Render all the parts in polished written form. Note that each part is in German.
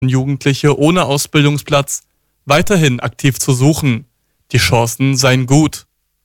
Jugendliche ohne Ausbildungsplatz weiterhin aktiv zu suchen. Die Chancen seien gut.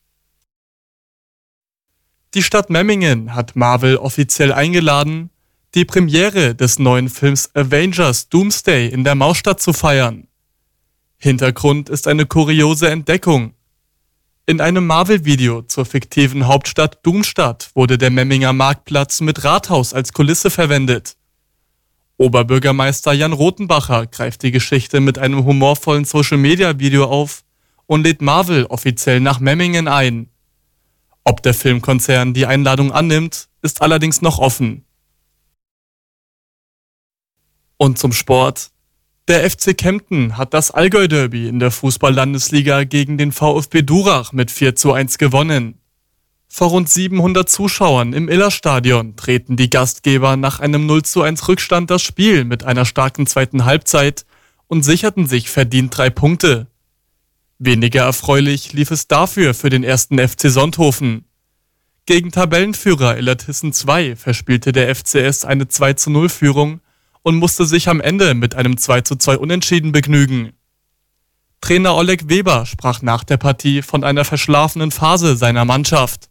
Die Stadt Memmingen hat Marvel offiziell eingeladen, die Premiere des neuen Films Avengers Doomsday in der Mausstadt zu feiern. Hintergrund ist eine kuriose Entdeckung. In einem Marvel-Video zur fiktiven Hauptstadt Doomstadt wurde der Memminger Marktplatz mit Rathaus als Kulisse verwendet. Oberbürgermeister Jan Rothenbacher greift die Geschichte mit einem humorvollen Social-Media-Video auf und lädt Marvel offiziell nach Memmingen ein. Ob der Filmkonzern die Einladung annimmt, ist allerdings noch offen. Und zum Sport. Der FC Kempten hat das Allgäu-Derby in der Fußball-Landesliga gegen den VfB Durach mit 4:1 gewonnen. Vor rund 700 Zuschauern im Illerstadion treten die Gastgeber nach einem 0:1 Rückstand das Spiel mit einer starken zweiten Halbzeit und sicherten sich verdient 3 Punkte. Weniger erfreulich lief es dafür für den 1. FC Sonthofen. Gegen Tabellenführer Illertissen 2 verspielte der FCS eine 2:0-Führung und musste sich am Ende mit einem 2:2 Unentschieden begnügen. Trainer Oleg Weber sprach nach der Partie von einer verschlafenen Phase seiner Mannschaft.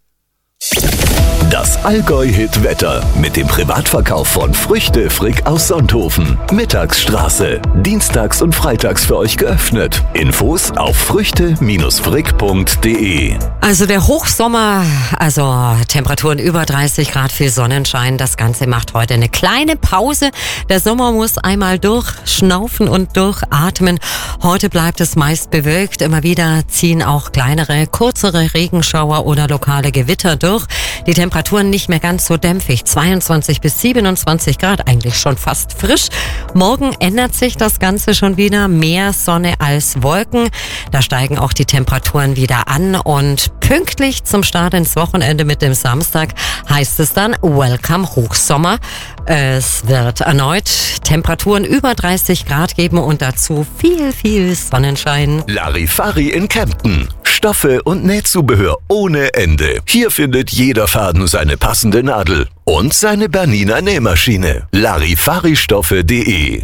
Das Allgäu-Hit-Wetter mit dem Privatverkauf von Früchte Frick aus Sonthofen. Mittagsstraße. Dienstags und freitags für euch geöffnet. Infos auf früchte-frick.de. Also der Hochsommer, also Temperaturen über 30 Grad, viel Sonnenschein. Das Ganze macht heute eine kleine Pause. Der Sommer muss einmal durchschnaufen und durchatmen. Heute bleibt es meist bewölkt. Immer wieder ziehen auch kleinere, kürzere Regenschauer oder lokale Gewitter durch. Die Temperaturen nicht mehr ganz so dämpfig, 22 bis 27 Grad, eigentlich schon fast frisch. Morgen ändert sich das Ganze schon wieder, mehr Sonne als Wolken. Da steigen auch die Temperaturen wieder an und pünktlich zum Start ins Wochenende mit dem Samstag heißt es dann Welcome Hochsommer. Es wird erneut Temperaturen über 30 Grad geben und dazu viel Sonnenschein. Larifari in Kempten. Stoffe und Nähzubehör ohne Ende. Hier findet jeder Faden seine passende Nadel und seine Bernina Nähmaschine. Larifaristoffe.de.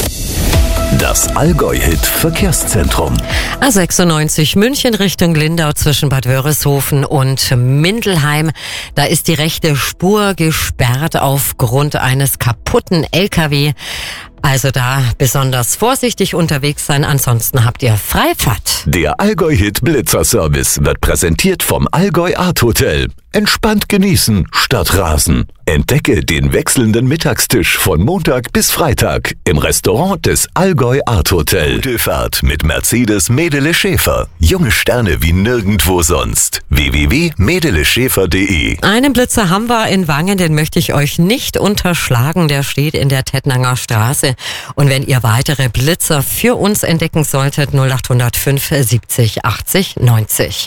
Das Allgäu-Hit Verkehrszentrum. A96 München Richtung Lindau zwischen Bad Wörishofen und Mindelheim. Da ist die rechte Spur gesperrt aufgrund eines kaputten LKW. Also da besonders vorsichtig unterwegs sein, ansonsten habt ihr Freifahrt. Der Allgäu-Hit Blitzer-Service wird präsentiert vom Allgäu Art Hotel. Entspannt genießen statt rasen. Entdecke den wechselnden Mittagstisch von Montag bis Freitag im Restaurant des Allgäu Art Hotel. Gute Fahrt mit Mercedes Medele Schäfer. Junge Sterne wie nirgendwo sonst. www.medeleschäfer.de. Einen Blitzer haben wir in Wangen, den möchte ich euch nicht unterschlagen. Der steht in der Tettnanger Straße. Und wenn ihr weitere Blitzer für uns entdecken solltet, 0805 70 80 90.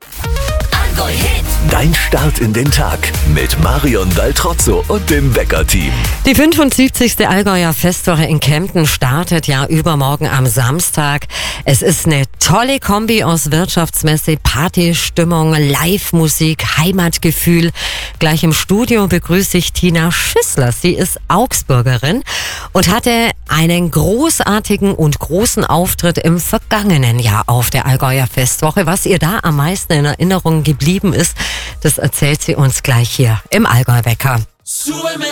Dein Start in den Tag mit Marion Daltrozzo und dem Wecker-Team. Die 75. Allgäuer Festwoche in Kempten startet ja übermorgen am Samstag. Es ist eine tolle Kombi aus Wirtschaftsmesse, Partystimmung, Live-Musik, Heimatgefühl. Gleich im Studio begrüße ich Tina Schissler. Sie ist Augsburgerin und hatte einen großartigen und großen Auftritt im vergangenen Jahr auf der Allgäuer Festwoche. Was ihr da am meisten in Erinnerung geblieben ist, das erzählt sie uns gleich hier im Allgäu-Wecker.